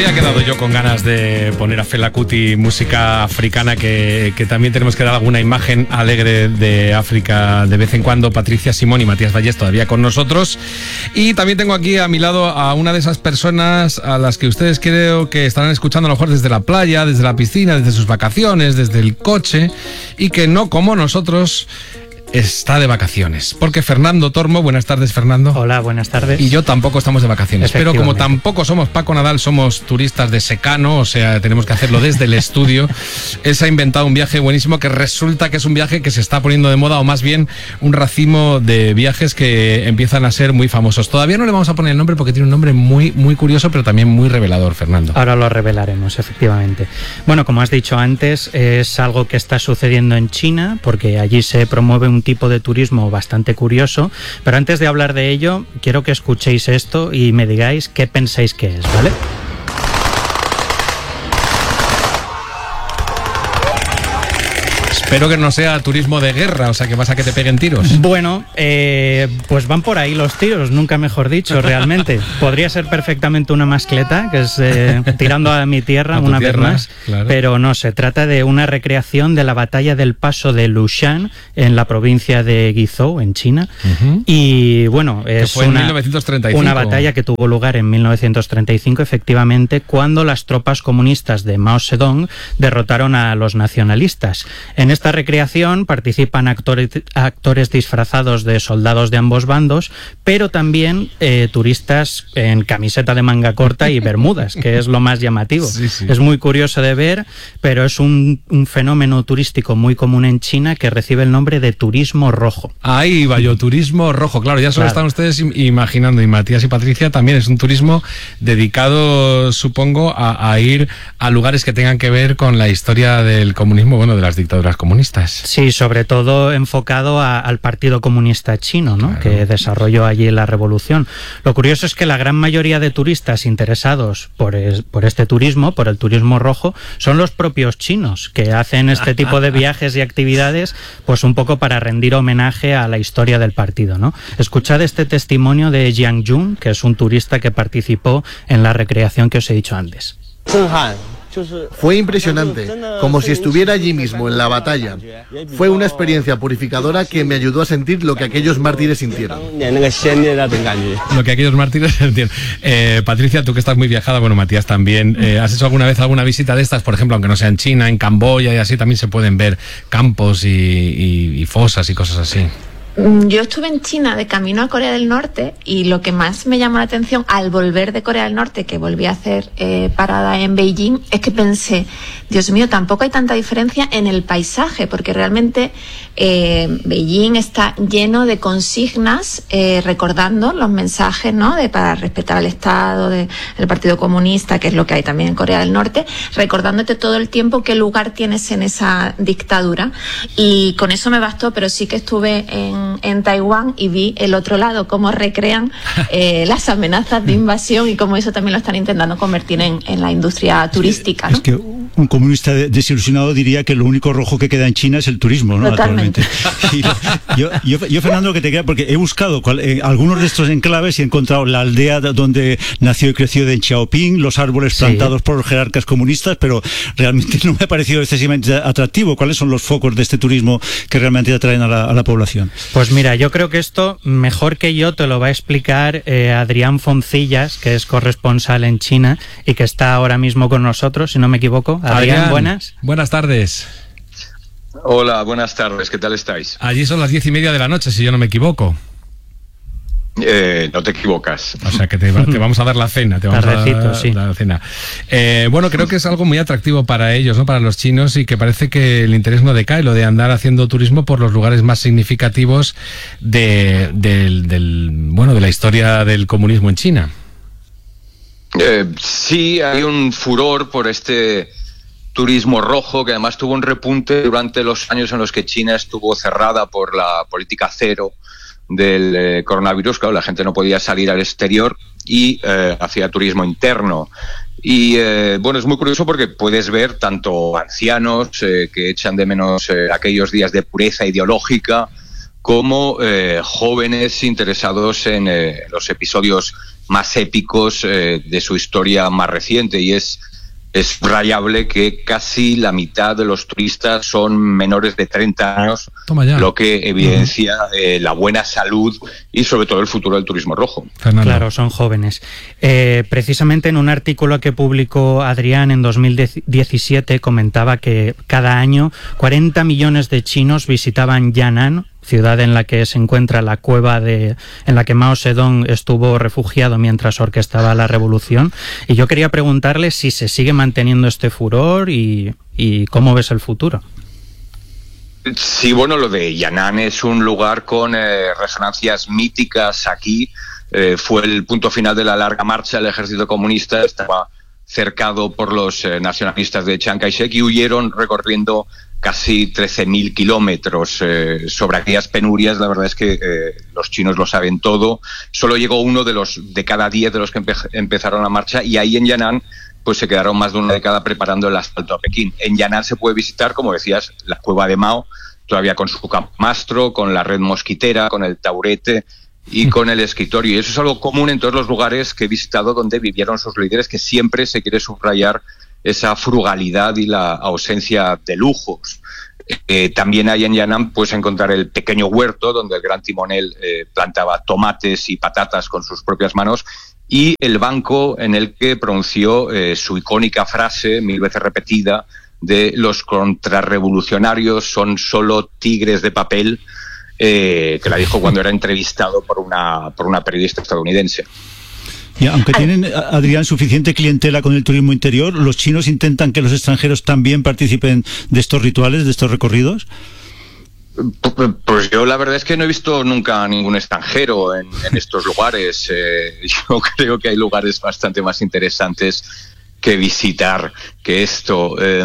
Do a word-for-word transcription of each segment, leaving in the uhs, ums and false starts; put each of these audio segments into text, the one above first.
me he quedado yo con ganas de poner a Fela Kuti música africana, que, que también tenemos que dar alguna imagen alegre de África de vez en cuando. Patricia Simón y Matías Vallés todavía con nosotros. Y también tengo aquí a mi lado a una de esas personas a las que ustedes creo que estarán escuchando a lo mejor desde la playa, desde la piscina, desde sus vacaciones, desde el coche, y que no como nosotros está de vacaciones, porque Fernando Tormo, buenas tardes, Fernando. Hola, buenas tardes. Y yo tampoco estamos de vacaciones, pero como tampoco somos Paco Nadal, somos turistas de secano, o sea, tenemos que hacerlo desde el estudio. Él se ha inventado un viaje buenísimo que resulta que es un viaje que se está poniendo de moda, o más bien un racimo de viajes que empiezan a ser muy famosos. Todavía no le vamos a poner el nombre porque tiene un nombre muy, muy curioso, pero también muy revelador, Fernando. Ahora lo revelaremos, efectivamente. Bueno, como has dicho antes, es algo que está sucediendo en China, porque allí se promueve un tipo de turismo bastante curioso, pero antes de hablar de ello, quiero que escuchéis esto y me digáis qué pensáis que es, ¿vale? Espero que no sea turismo de guerra, o sea, que vas a que te peguen tiros. Bueno, eh, pues van por ahí los tiros, nunca mejor dicho, realmente. Podría ser perfectamente una mascleta, que es eh, tirando a mi tierra, a una tierra, vez más, claro. Pero no, se trata de una recreación de la batalla del paso de Lushan, en la provincia de Guizhou, en China. Uh-huh. Y bueno, es fue una, en mil novecientos treinta y cinco. Una batalla que tuvo lugar en mil novecientos treinta y cinco, efectivamente, cuando las tropas comunistas de Mao Zedong derrotaron a los nacionalistas. En esta recreación participan actores, actores disfrazados de soldados de ambos bandos, pero también eh, turistas en camiseta de manga corta y bermudas, que es lo más llamativo. Sí, sí. Es muy curioso de ver, pero es un, un fenómeno turístico muy común en China que recibe el nombre de turismo rojo. Ahí va yo, turismo rojo. Claro, ya solo claro. Están ustedes imaginando, y Matías y Patricia también, es un turismo dedicado, supongo, a, a ir a lugares que tengan que ver con la historia del comunismo, bueno, de las dictaduras comunistas. Sí, sobre todo enfocado a, al Partido Comunista Chino, ¿no? Claro. Que desarrolló allí la revolución. Lo curioso es que la gran mayoría de turistas interesados por, es, por este turismo, por el turismo rojo, son los propios chinos, que hacen este tipo de viajes y actividades pues un poco para rendir homenaje a la historia del partido, ¿no? Escuchad este testimonio de Jiang Jun, que es un turista que participó en la recreación que os he dicho antes. Fue impresionante, como si estuviera allí mismo, en la batalla. Fue una experiencia purificadora que me ayudó a sentir lo que aquellos mártires sintieron. Lo que aquellos mártires sintieron. Eh, Patricia, tú que estás muy viajada, bueno, Matías también, eh, ¿has hecho alguna vez alguna visita de estas? Por ejemplo, aunque no sea en China, en Camboya y así, también se pueden ver campos y, y, y fosas y cosas así. Yo estuve en China de camino a Corea del Norte, y lo que más me llamó la atención al volver de Corea del Norte, que volví a hacer eh, parada en Beijing, es que pensé, Dios mío, tampoco hay tanta diferencia en el paisaje, porque realmente eh, Beijing está lleno de consignas eh, recordando los mensajes, ¿no?, de para respetar al Estado, de, del Partido Comunista, que es lo que hay también en Corea del Norte, recordándote todo el tiempo qué lugar tienes en esa dictadura, y con eso me bastó. Pero sí que estuve en en Taiwán y vi el otro lado, cómo recrean eh, las amenazas de invasión y cómo eso también lo están intentando convertir en, en la industria turística, ¿no? Es que un comunista desilusionado diría que lo único rojo que queda en China es el turismo, ¿no? Totalmente. Yo, yo, yo, Fernando, que te queda, porque he buscado cual, eh, algunos de estos enclaves y he encontrado la aldea donde nació y creció Deng Xiaoping, los árboles sí. plantados por los jerarcas comunistas, pero realmente no me ha parecido excesivamente atractivo. ¿Cuáles son los focos de este turismo que realmente atraen a la, a la población? Pues mira, yo creo que esto mejor que yo te lo va a explicar eh, Adrián Foncillas, que es corresponsal en China y que está ahora mismo con nosotros, si no me equivoco. Adrián, Adrián, buenas. Buenas tardes. Hola, buenas tardes, ¿qué tal estáis? Allí son las diez y media de la noche, si yo no me equivoco. Eh, no te equivocas. O sea que te, te vamos a dar la cena. Te vamos Tardecito, a dar sí. la cena. Eh, bueno, creo que es algo muy atractivo para ellos, ¿no? Para los chinos, y que parece que el interés no decae, lo de andar haciendo turismo por los lugares más significativos de, del, del, bueno, de la historia del comunismo en China. Eh, sí, hay un furor por este turismo rojo, que además tuvo un repunte durante los años en los que China estuvo cerrada por la política cero del eh, coronavirus. Claro, la gente no podía salir al exterior y eh, hacía turismo interno. Y eh, bueno, es muy curioso porque puedes ver tanto ancianos eh, que echan de menos eh, aquellos días de pureza ideológica, como eh, jóvenes interesados en eh, los episodios más épicos eh, de su historia más reciente, y es Es rayable que casi la mitad de los turistas son menores de treinta años, lo que evidencia eh, la buena salud y sobre todo el futuro del turismo rojo. Fernando. Claro, son jóvenes. Eh, precisamente en un artículo que publicó Adrián en dos mil diecisiete comentaba que cada año cuarenta millones de chinos visitaban Yan'an, ciudad en la que se encuentra la cueva de en la que Mao Zedong estuvo refugiado mientras orquestaba la revolución. Y yo quería preguntarle si se sigue manteniendo este furor y, y cómo ves el futuro. Sí, bueno, lo de Yan'an es un lugar con eh, resonancias míticas aquí. Eh, fue el punto final de la larga marcha del ejército comunista. Estaba cercado por los eh, nacionalistas de Chiang Kai-shek y huyeron recorriendo casi trece mil kilómetros. Eh, sobre aquellas penurias, la verdad es que eh, los chinos lo saben todo. Solo llegó uno de los de cada diez de los que empe- empezaron la marcha, y ahí en Yan'an pues se quedaron más de una década preparando el asalto a Pekín. En Yan'an se puede visitar, como decías, la cueva de Mao, todavía con su camastro, con la red mosquitera, con el taburete y con el escritorio. Y eso es algo común en todos los lugares que he visitado donde vivieron sus líderes, que siempre se quiere subrayar esa frugalidad y la ausencia de lujos. Eh, también hay en Yan'an puedes encontrar el pequeño huerto donde el gran timonel eh, plantaba tomates y patatas con sus propias manos, y el banco en el que pronunció eh, su icónica frase, mil veces repetida, de los contrarrevolucionarios son solo tigres de papel, eh, que la dijo cuando era entrevistado por una, por una periodista estadounidense. Y aunque tienen, Adrián, suficiente clientela con el turismo interior, ¿los chinos intentan que los extranjeros también participen de estos rituales, de estos recorridos? Pues yo la verdad es que no he visto nunca a ningún extranjero en, en estos lugares. Eh, yo creo que hay lugares bastante más interesantes que visitar que esto. Eh,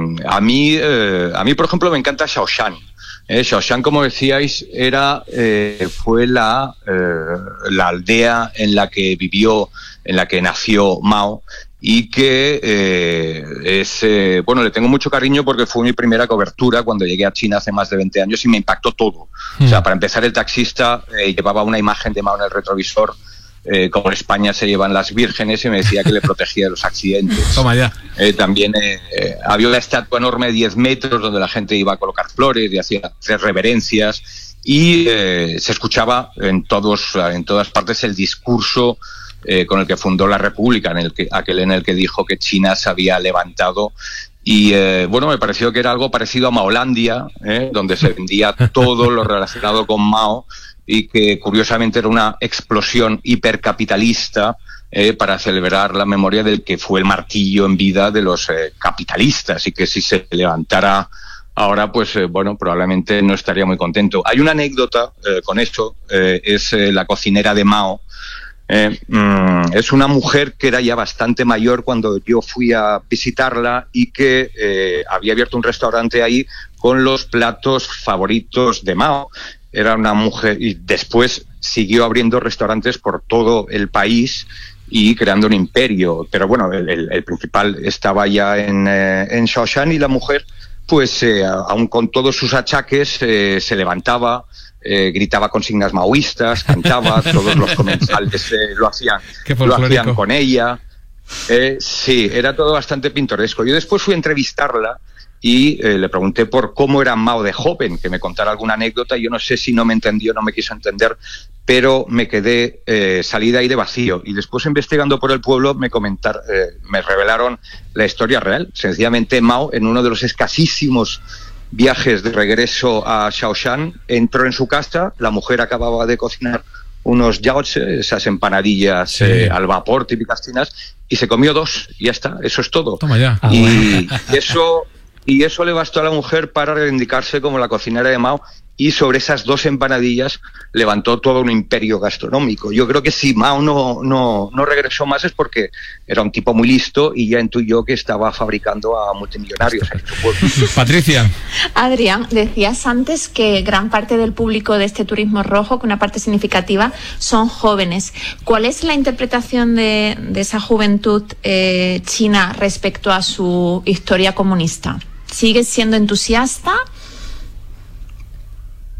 a mí, eh, a mí, por ejemplo, me encanta Shaoshan. Eh, Shaoshan, como decíais, era eh, fue la eh, la aldea en la que vivió, en la que nació Mao, y que eh, es eh, bueno, le tengo mucho cariño porque fue mi primera cobertura cuando llegué a China hace más de veinte años y me impactó todo. Mm. O sea, para empezar, el taxista eh, llevaba una imagen de Mao en el retrovisor, eh, como en España se llevan las vírgenes, y me decía que le protegía de los accidentes. Toma ya. Eh, también eh, eh, había una estatua enorme de diez metros donde la gente iba a colocar flores y hacía tres reverencias, y eh, se escuchaba en todos en todas partes el discurso eh, con el que fundó la República, en el que, aquel en el que dijo que China se había levantado. Y eh, bueno, me pareció que era algo parecido a Maolandia, ¿eh? donde se vendía todo lo relacionado con Mao, y que curiosamente era una explosión hipercapitalista eh, para celebrar la memoria del que fue el martillo en vida de los eh, capitalistas, y que si se levantara ahora, pues eh, bueno, probablemente no estaría muy contento. Hay una anécdota eh, con esto, eh, es eh, la cocinera de Mao. Eh, mm, es una mujer que era ya bastante mayor cuando yo fui a visitarla, y que eh, había abierto un restaurante ahí con los platos favoritos de Mao. Era una mujer, y después siguió abriendo restaurantes por todo el país y creando un imperio. Pero bueno, el, el, el principal estaba ya en, eh, en Shaoshan, y la mujer, pues eh, aún con todos sus achaques, eh, se levantaba, Eh, gritaba consignas maoístas, cantaba, todos los comensales eh, lo hacían, lo hacían con ella. Eh, sí, era todo bastante pintoresco. Yo después fui a entrevistarla y eh, le pregunté por cómo era Mao de joven, que me contara alguna anécdota. Yo no sé si no me entendió, no me quiso entender, pero me quedé eh, salida ahí de vacío. Y después, investigando por el pueblo, me comentar, eh, me revelaron la historia real. Sencillamente, Mao, en uno de los escasísimos viajes de regreso a Shaoshan, entró en su casa, la mujer acababa de cocinar unos yaozi, esas empanadillas sí. eh, al vapor típicas chinas, y se comió dos, y ya está, eso es todo. Toma ya. Y, y eso y eso le bastó a la mujer para reivindicarse como la cocinera de Mao, y sobre esas dos empanadillas levantó todo un imperio gastronómico. Yo creo que si Mao no, no, no regresó más es porque era un tipo muy listo y ya intuyó que estaba fabricando a multimillonarios en su pueblo. Patricia. Adrián, decías antes que gran parte del público de este turismo rojo, que una parte significativa, son jóvenes. ¿Cuál es la interpretación de, de esa juventud eh, china respecto a su historia comunista? ¿Sigue siendo entusiasta?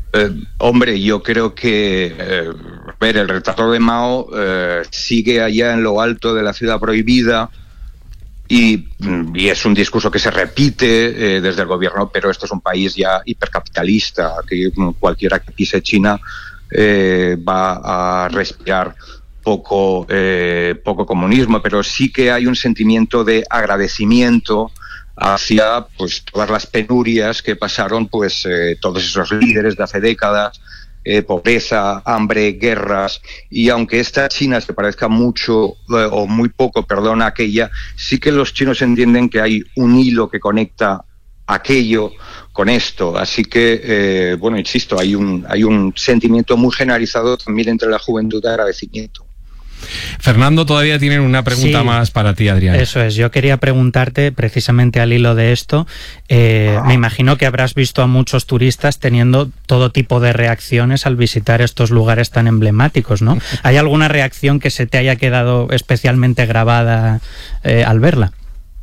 Eh, hombre, yo creo que eh, ver, el retrato de Mao eh, sigue allá en lo alto de la ciudad prohibida y, y es un discurso que se repite eh, desde el gobierno, pero esto es un país ya hipercapitalista, que cualquiera que pise China eh, va a respirar poco, eh, poco comunismo, pero sí que hay un sentimiento de agradecimiento hacia pues todas las penurias que pasaron pues eh, todos esos líderes de hace décadas, eh, pobreza, hambre, guerras, y aunque esta China se parezca mucho eh, o muy poco, perdón, a aquella, sí que los chinos entienden que hay un hilo que conecta aquello con esto, así que eh, bueno, insisto, hay un hay un sentimiento muy generalizado también entre la juventud de agradecimiento. Fernando, todavía tienen una pregunta sí, más para ti, Adrián. Eso es, yo quería preguntarte precisamente al hilo de esto, eh, me imagino que habrás visto a muchos turistas teniendo todo tipo de reacciones al visitar estos lugares tan emblemáticos, ¿no? ¿Hay alguna reacción que se te haya quedado especialmente grabada eh, al verla?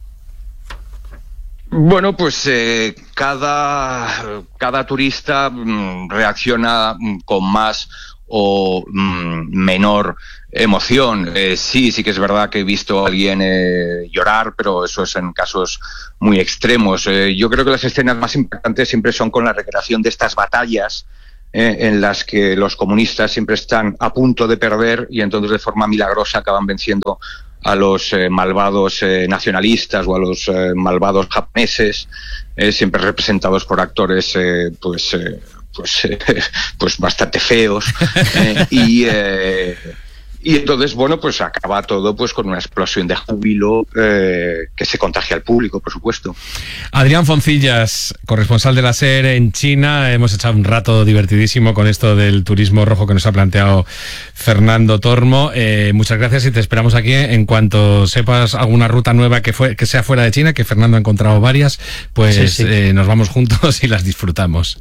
Bueno, pues eh, cada, cada turista mm, reacciona mm, con más o mm, menor emoción. Eh, sí, sí que es verdad que he visto a alguien eh, llorar, pero eso es en casos muy extremos. Eh, yo creo que las escenas más impactantes siempre son con la recreación de estas batallas eh, en las que los comunistas siempre están a punto de perder y entonces de forma milagrosa acaban venciendo a los eh, malvados eh, nacionalistas o a los eh, malvados japoneses, eh, siempre representados por actores eh, pues eh, pues eh, pues bastante feos eh, y eh, y entonces bueno pues acaba todo pues con una explosión de júbilo eh, que se contagia al público, por supuesto. Adrián Foncillas, corresponsal de la SER en China, hemos echado un rato divertidísimo con esto del turismo rojo que nos ha planteado Fernando Tormo. Eh, muchas gracias y te esperamos aquí en cuanto sepas alguna ruta nueva que fue que sea fuera de China, que Fernando ha encontrado varias, pues sí, sí. Eh, nos vamos juntos y las disfrutamos.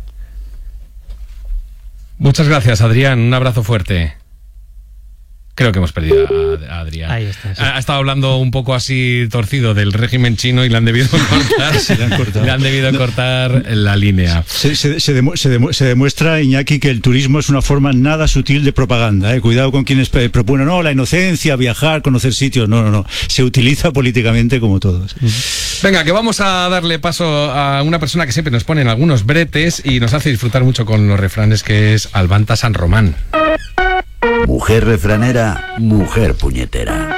Muchas gracias, Adrián. Un abrazo fuerte. Creo que hemos perdido a Adrián. Ahí está, sí. Ha, ha estado hablando un poco así torcido del régimen chino y le han debido cortar, se le han cortado. Le han debido no. cortar la línea. Se, se, se, demu se, demu se demuestra, Iñaki, que el turismo es una forma nada sutil de propaganda. ¿eh? Cuidado con quienes proponen, no, la inocencia, viajar, conocer sitios. No, no, no. Se utiliza políticamente como todos. Venga, que vamos a darle paso a una persona que siempre nos pone en algunos bretes y nos hace disfrutar mucho con los refranes, que es Albanta San Román. Mujer refranera, mujer puñetera.